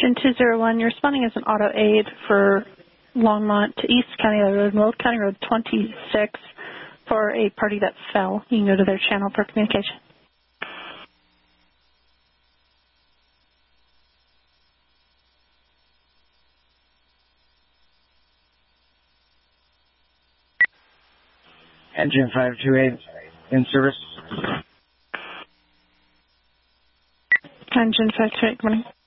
Engine 201, you're responding as an auto aid for Longmont to East County Road, Mold County Road 26 for a party that fell. You can go to their channel for communication. Engine 528 in service. Engine 528, good morning.